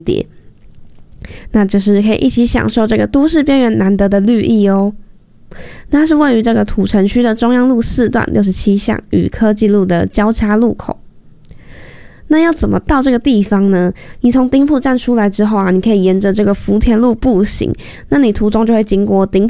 叠，那就是可以一起享受这个都市边缘难得的绿意哦。那它是位于这个土城区的中央路4段67巷与科技路的交叉路口。那要怎么到这个地方呢？你从顶埔站出来之后啊，你可以沿着这个福田路步行，那你途中就会经过顶